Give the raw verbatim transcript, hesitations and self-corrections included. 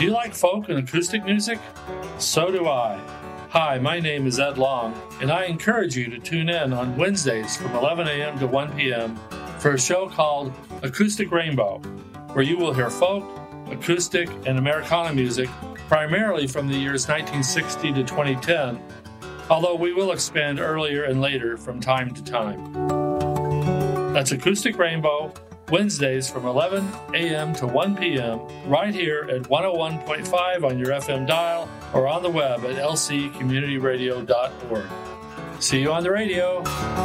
you like folk and acoustic music? So do I. Hi, my name is Ed Long, and I encourage you to tune in on Wednesdays from eleven a.m. to one p.m. for a show called Acoustic Rainbow, where you will hear folk, acoustic, and Americana music, primarily from the years nineteen sixty to twenty ten, although we will expand earlier and later from time to time. That's Acoustic Rainbow, Wednesdays from eleven a.m. to one p.m. right here at one oh one point five on your F M dial or on the web at l c community radio dot org. See you on the radio.